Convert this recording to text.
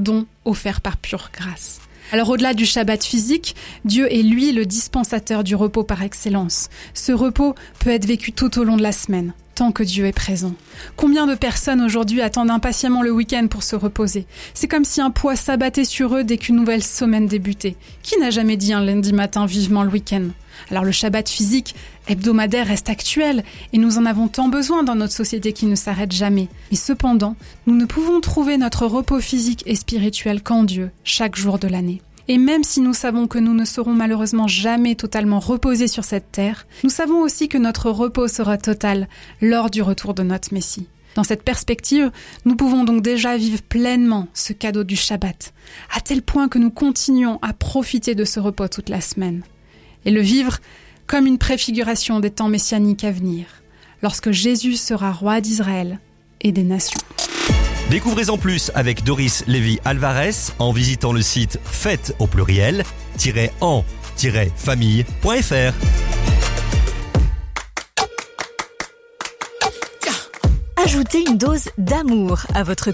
don offert par pure grâce. Alors au-delà du Shabbat physique, Dieu est lui le dispensateur du repos par excellence. Ce repos peut être vécu tout au long de la semaine, tant que Dieu est présent. Combien de personnes aujourd'hui attendent impatiemment le week-end pour se reposer ? C'est comme si un poids s'abattait sur eux dès qu'une nouvelle semaine débutait. Qui n'a jamais dit un lundi matin vivement le week-end ? Alors le Shabbat physique, hebdomadaire, reste actuel et nous en avons tant besoin dans notre société qui ne s'arrête jamais. Mais cependant, nous ne pouvons trouver notre repos physique et spirituel qu'en Dieu, chaque jour de l'année. Et même si nous savons que nous ne serons malheureusement jamais totalement reposés sur cette terre, nous savons aussi que notre repos sera total lors du retour de notre Messie. Dans cette perspective, nous pouvons donc déjà vivre pleinement ce cadeau du Shabbat, à tel point que nous continuons à profiter de ce repos toute la semaine. Et le vivre comme une préfiguration des temps messianiques à venir, lorsque Jésus sera roi d'Israël et des nations. Découvrez-en plus avec Doris Lévy-Alvarez en visitant le site fête au pluriel-en-famille.fr. Ajoutez une dose d'amour à votre